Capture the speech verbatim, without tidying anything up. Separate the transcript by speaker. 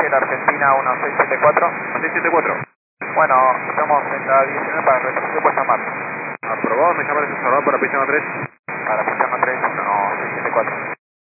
Speaker 1: la Argentina uno seis siete cuatro.
Speaker 2: seis siete cuatro.
Speaker 1: Bueno, estamos en la diecinueve para el retorno de Puerto Mar.
Speaker 2: Aprobado, me llama el Salvador para pista tres.
Speaker 1: Para Puerto tres uno seis siete cuatro.